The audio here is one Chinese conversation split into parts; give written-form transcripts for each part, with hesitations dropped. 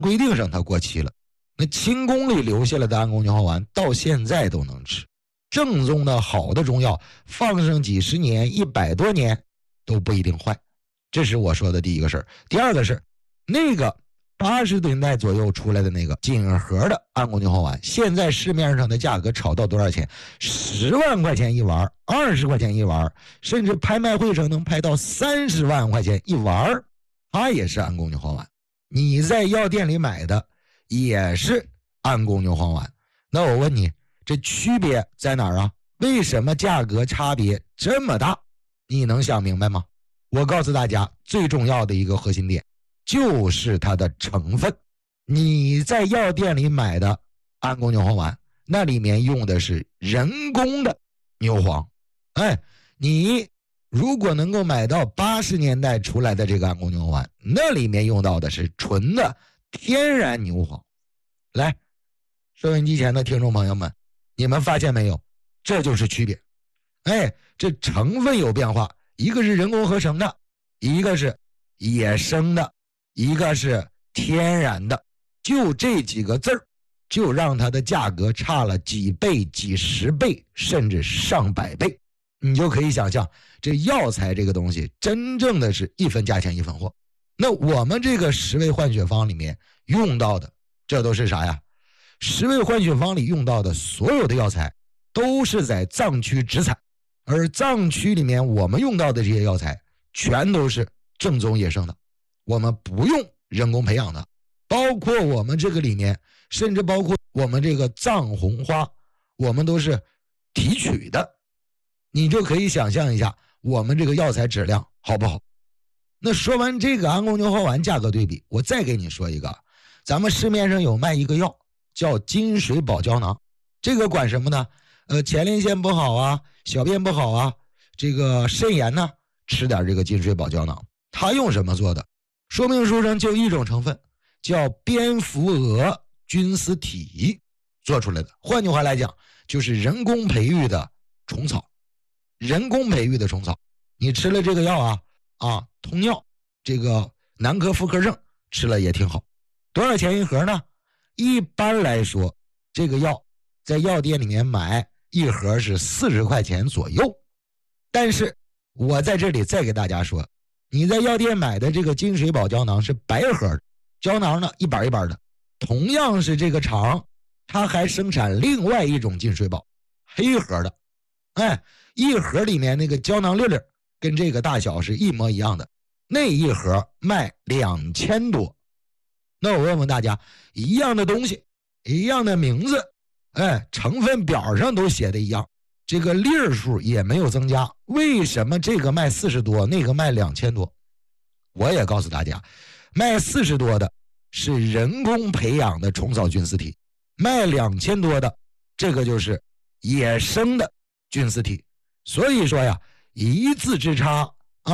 规定上它过期了。那清宫里留下来的安宫牛黄丸到现在都能吃，正宗的好的中药放上几十年100多年都不一定坏。这是我说的第一个事儿。第二个是那个80年代左右出来的那个锦盒的安宫牛黄丸，现在市面上的价格炒到多少钱？10万块钱一丸，20块钱一丸，甚至拍卖会上能拍到30万块钱一丸，它也是安宫牛黄丸。你在药店里买的也是安宫牛黄丸。那我问你，这区别在哪儿啊？为什么价格差别这么大？你能想明白吗？我告诉大家，最重要的一个核心点就是它的成分。你在药店里买的安宫牛黄丸，那里面用的是人工的牛黄。你如果能够买到80年代出来的这个安宫牛黄丸，那里面用到的是纯的天然牛黄。来，收音机前的听众朋友们，你们发现没有？这就是区别。这成分有变化，一个是人工合成的，一个是野生的，一个是天然的，就这几个字儿，就让它的价格差了几倍、几十倍，甚至上百倍。你就可以想象，这药材这个东西真正的是一分价钱一分货。那我们这个10味换血方里面用到的，这都是啥呀？10味换血方里用到的所有的药材都是在藏区直采，而藏区里面我们用到的这些药材全都是正宗野生的，我们不用人工培养的。包括我们这个里面，甚至包括我们这个藏红花，我们都是提取的。你就可以想象一下我们这个药材质量好不好。那说完这个安宫牛黄丸价格对比，我再给你说一个，咱们市面上有卖一个药叫金水宝胶囊，这个管什么呢？前列腺不好啊，小便不好啊，这个肾炎呢，吃点这个金水宝胶囊。它用什么做的？说明书上就一种成分，叫蝙蝠蛾菌丝体做出来的。换句话来讲，就是人工培育的虫草。人工培育的虫草，你吃了这个药通尿，这个男科妇科症吃了也挺好。多少钱一盒呢？一般来说，这个药在药店里面买一盒是40块钱左右。但是我在这里再给大家说，你在药店买的这个金水宝胶囊是白盒的，胶囊呢一板一板的。同样是这个厂，它还生产另外一种金水宝，黑盒的。一盒里面那个胶囊粒粒跟这个大小是一模一样的，那一盒卖2000多。那我问问大家，一样的东西，一样的名字，成分表上都写的一样，这个粒数也没有增加，为什么这个卖40多，那个卖2000多？我也告诉大家，卖40多的是人工培养的虫草菌丝体，卖2000多的这个就是野生的菌丝体。所以说呀，一字之差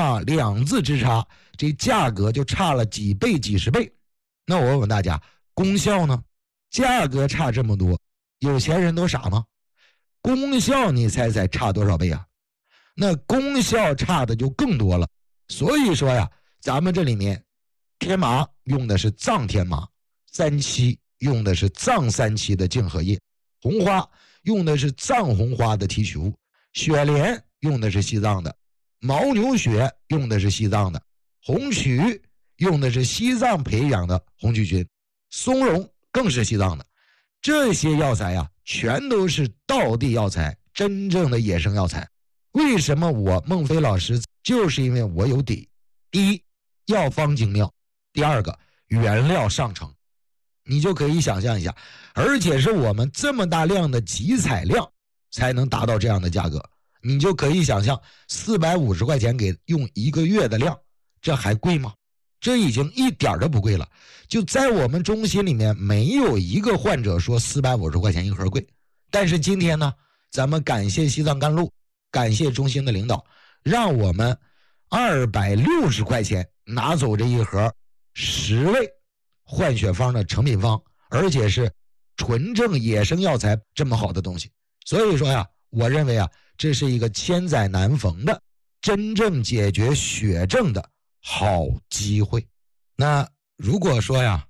2字之差，这价格就差了几倍几十倍。那我问问大家，功效呢？价格差这么多，有钱人都傻吗？功效你猜猜差多少倍啊？那功效差的就更多了。所以说呀，咱们这里面天麻用的是藏天麻，三七用的是藏三七的净荷叶，红花用的是藏红花的提取物，雪莲用的是西藏的，牦牛血用的是西藏的，红曲用的是西藏培养的红曲菌，松茸更是西藏的。这些药材啊，全都是道地药材，真正的野生药材。为什么我孟非老师？就是因为我有底。第一，药方精妙；第二个，原料上乘。你就可以想象一下，而且是我们这么大量的集采量才能达到这样的价格。你就可以想象450块钱给用1个月的量，这还贵吗？这已经一点都不贵了。就在我们中心里面，没有一个患者说450块钱一盒贵。但是今天呢，咱们感谢西藏甘露，感谢中心的领导，让我们260块钱拿走这一盒10味换血方的成品方，而且是纯正野生药材这么好的东西。所以说呀，我认为啊，这是一个千载难逢的真正解决血症的好机会。那如果说呀，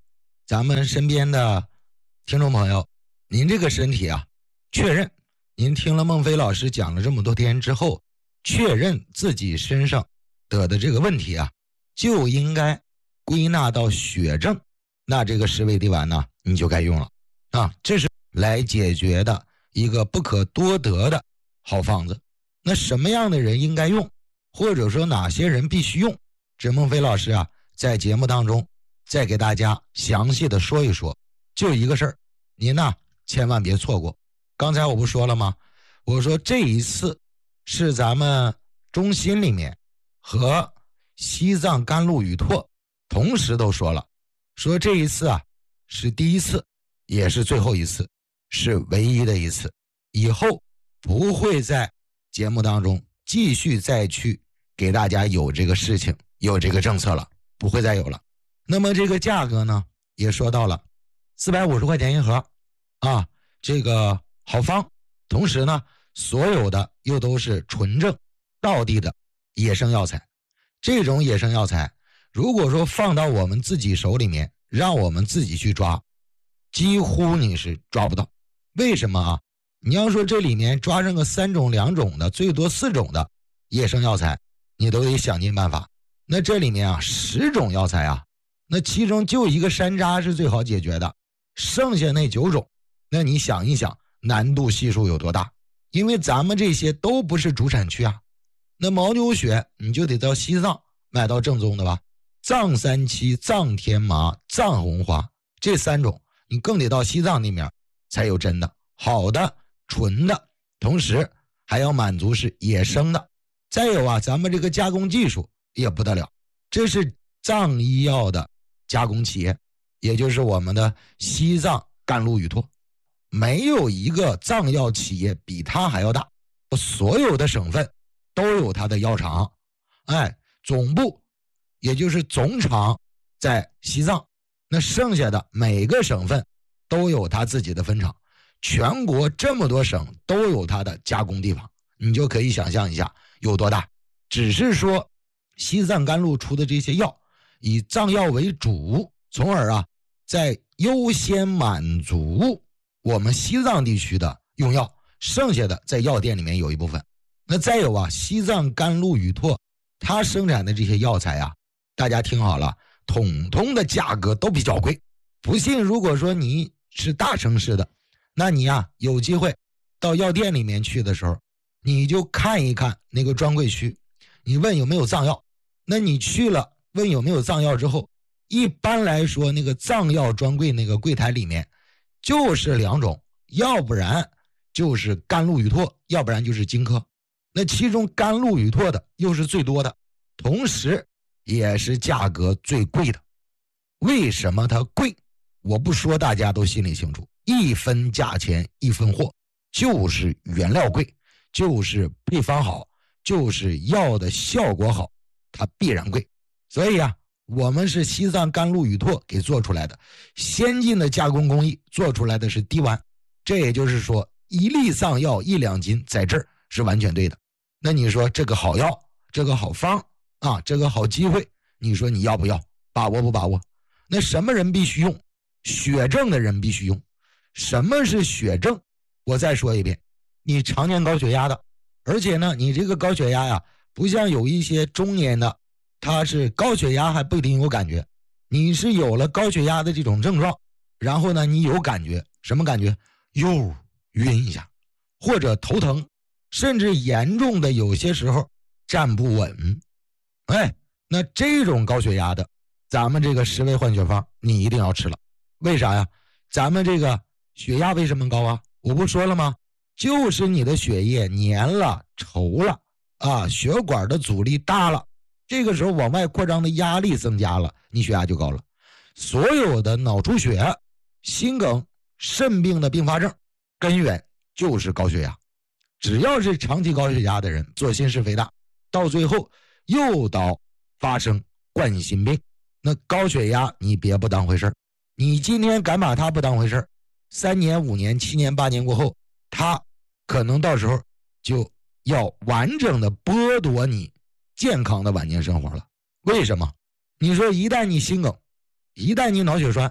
咱们身边的听众朋友，您这个身体啊，确认您听了孟非老师讲了这么多天之后，确认自己身上得的这个问题啊，就应该归纳到血症，那这个十味地丸呢，你就该用了啊，这是来解决的一个不可多得的好方子。那什么样的人应该用，或者说哪些人必须用，这孟非老师啊在节目当中再给大家详细的说一说。就一个事儿，您呢千万别错过。刚才我不说了吗？我说这一次是咱们中心里面和西藏甘露雨拓同时都说了，说这一次啊是第一次，也是最后一次，是唯一的一次，以后不会在节目当中继续再去给大家有这个事情，有这个政策了，不会再有了。那么这个价格呢也说到了450块钱一盒啊，这个好方，同时呢所有的又都是纯正道地的野生药材。这种野生药材如果说放到我们自己手里面，让我们自己去抓，几乎你是抓不到。为什么啊？你要说这里面抓上个3种2种的，最多4种的野生药材，你都得想尽办法。那这里面啊10种药材啊，那其中就一个山楂是最好解决的，剩下那9种，那你想一想难度系数有多大？因为咱们这些都不是主产区啊。那牦牛血你就得到西藏买到正宗的吧，藏三七、藏天麻、藏红花这3种，你更得到西藏那边才有真的好的纯的，同时还要满足是野生的。再有啊，咱们这个加工技术也不得了，这是藏医药的加工企业，也就是我们的西藏甘露雨拓，没有一个藏药企业比它还要大，所有的省份都有它的药厂，总部也就是总厂在西藏，那剩下的每个省份都有它自己的分厂，全国这么多省都有它的加工地方，你就可以想象一下有多大。只是说西藏甘露出的这些药以藏药为主，从而啊在优先满足我们西藏地区的用药，剩下的在药店里面有一部分。那再有啊，西藏甘露雨拓它生产的这些药材啊，大家听好了，统统的价格都比较贵。不信如果说你是大城市的，那你啊有机会到药店里面去的时候，你就看一看那个专柜区，你问有没有藏药。那你去了问有没有藏药之后，一般来说那个藏药专柜那个柜台里面就是2种，要不然就是甘露雨拓，要不然就是金科。那其中甘露雨拓的又是最多的，同时也是价格最贵的。为什么它贵？我不说大家都心里清楚，一分价钱一分货，就是原料贵，就是配方好，就是药的效果好，它必然贵。所以啊，我们是西藏甘露雨拓给做出来的先进的加工工艺，做出来的是低丸。这也就是说1粒藏药1两金，在这儿是完全对的。那你说这个好药，这个好方啊，这个好机会，你说你要不要，把握不把握？那什么人必须用？血症的人必须用。什么是血症？我再说一遍，你常年高血压的，而且呢你这个高血压呀，不像有一些中年的，他是高血压还不一定有感觉，你是有了高血压的这种症状，然后呢你有感觉，什么感觉？又晕一下，或者头疼，甚至严重的有些时候站不稳。那这种高血压的，咱们这个10味换血方你一定要吃了。为啥呀？咱们这个血压为什么高啊？我不说了吗？就是你的血液粘了稠了啊，血管的阻力大了，这个时候往外扩张的压力增加了，你血压就高了。所有的脑出血、心梗、肾病的并发症根源就是高血压。只要是长期高血压的人做心室肥大，到最后诱导发生冠心病。那高血压你别不当回事，你今天敢把它不当回事，3年5年7年8年过后，它可能到时候就要完整的剥夺你健康的晚年生活了。为什么？你说一旦你心梗，一旦你脑血栓，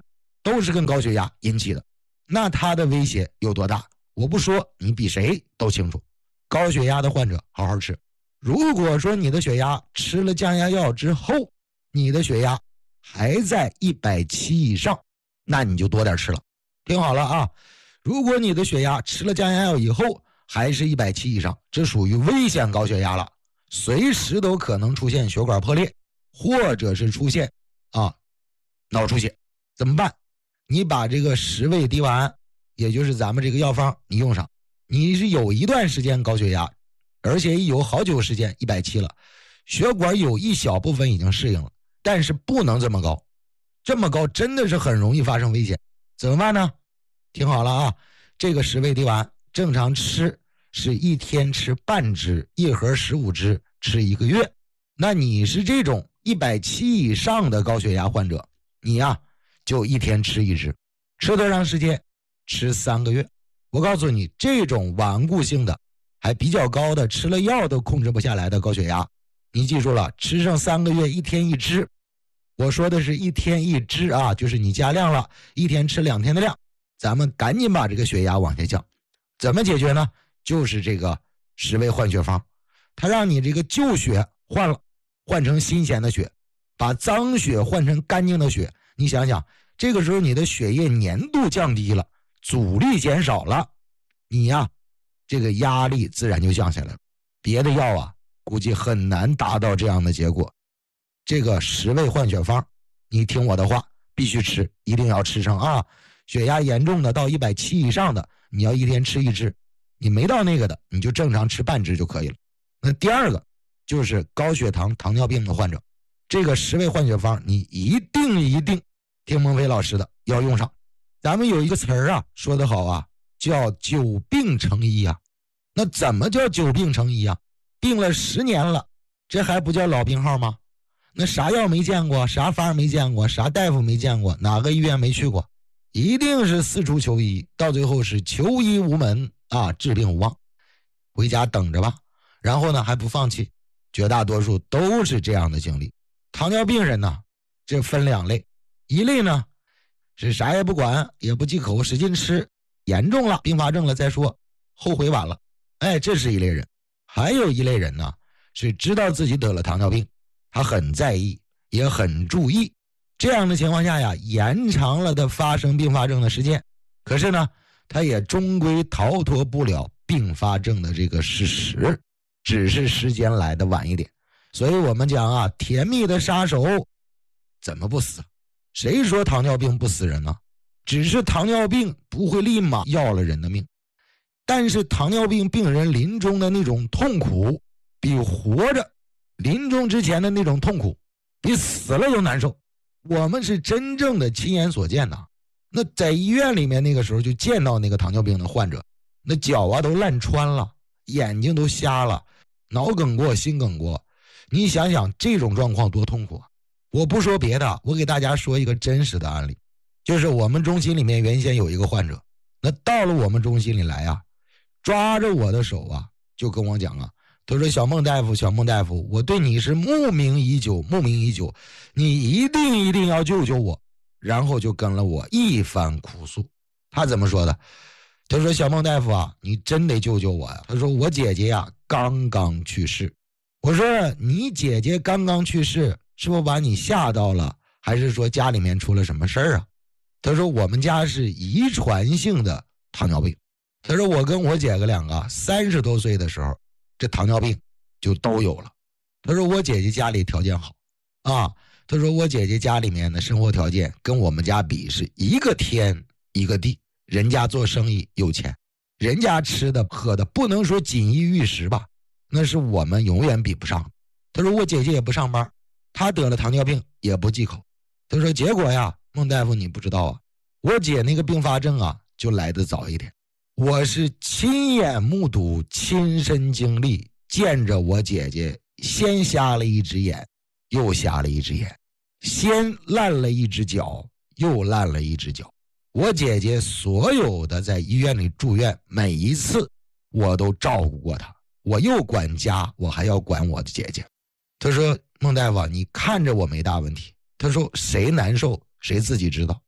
都是跟高血压引起的。那它的威胁有多大？我不说，你比谁都清楚。高血压的患者好好吃。如果说你的血压吃了降压药之后，你的血压还在170以上，那你就多点吃了。听好了啊，如果你的血压吃了降压药以后还是170以上，这属于危险高血压了，随时都可能出现血管破裂，或者是出现脑出血。怎么办？你把这个十味地丸，也就是咱们这个药方你用上，你是有一段时间高血压，而且有好久时间170了，血管有一小部分已经适应了，但是不能这么高，这么高真的是很容易发生危险。怎么办呢？听好了啊，这个十味地丸正常吃是一天吃半支，一盒15支，吃1个月。那你是这种170以上的高血压患者，你就一天吃1支，吃多长时间？吃3个月。我告诉你，这种顽固性的还比较高的，吃了药都控制不下来的高血压，你记住了，吃上3个月，一天1支。我说的是一天1支就是你加量了，一天吃2天的量，咱们赶紧把这个血压往下降。怎么解决呢？就是这个十味换血方，它让你这个旧血换了，换成新鲜的血，把脏血换成干净的血。你想想，这个时候你的血液粘度降低了，阻力减少了，你这个压力自然就降下来了。别的药估计很难达到这样的结果。这个十味换血方，你听我的话，必须吃，一定要吃上血压严重的到170以上的，你要一天吃1支，你没到那个的，你就正常吃半支就可以了。那第二个就是高血糖、糖尿病的患者，这个十味换血方你一定听孟非老师的要用上。咱们有一个词儿说得好叫久病成医那怎么叫久病成医病了10年了，这还不叫老病号吗？那啥药没见过，啥方没见过，啥大夫没见过，哪个医院没去过，一定是四处求医，到最后是求医无门治病无望，回家等着吧。然后呢还不放弃，绝大多数都是这样的经历。糖尿病人呢，这分2类，一类呢是啥也不管，也不忌口，使劲吃，严重了并发症了再说，后悔晚了，这是一类人。还有一类人呢，是知道自己得了糖尿病，他很在意，也很注意，这样的情况下延长了他发生并发症的时间，可是呢他也终归逃脱不了并发症的这个事实，只是时间来的晚一点。所以我们讲甜蜜的杀手怎么不死？谁说糖尿病不死人呢？只是糖尿病不会立马要了人的命，但是糖尿病病人临终的那种痛苦，比活着临终之前的那种痛苦，比死了都难受。我们是真正的亲眼所见的。那在医院里面那个时候就见到那个糖尿病的患者，那脚都烂穿了，眼睛都瞎了，脑梗过心梗过。你想想这种状况多痛苦我不说别的，我给大家说一个真实的案例，就是我们中心里面原先有一个患者，那到了我们中心里来抓着我的手就跟我讲他说小孟大夫，我对你是慕名已久，你一定要救救我。然后就跟了我一番哭诉。他怎么说的？他说小孟大夫你真得救救我呀。他说我姐姐刚刚去世。我说你姐姐刚刚去世，是不是把你吓到了，还是说家里面出了什么事儿他说我们家是遗传性的糖尿病。他说我跟我姐个两个30多岁的时候，这糖尿病就都有了。他说我姐姐家里条件好他说我姐姐家里面的生活条件跟我们家比是一个天一个地，人家做生意有钱，人家吃的喝的不能说锦衣玉食吧，那是我们永远比不上。他说我姐姐也不上班，她得了糖尿病也不忌口。他说结果孟大夫你不知道我姐那个并发症就来得早一点。我是亲眼目睹，亲身经历，见着我姐姐先瞎了一只眼，又瞎了一只眼，先烂了一只脚，又烂了一只脚。我姐姐所有的在医院里住院，每一次我都照顾过她，我又管家，我还要管我的姐姐。他说孟大夫你看着我没大问题，他说谁难受谁自己知道。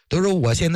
都说我现在